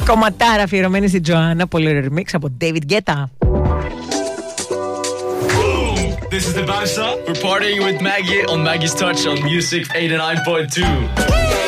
Κομματάρα αφιερωμένη στη Τζοάννα. Πολύ remix από David Guetta. This is the Bouncer. We're partying with Maggie on Maggie's Touch on Music 89.2.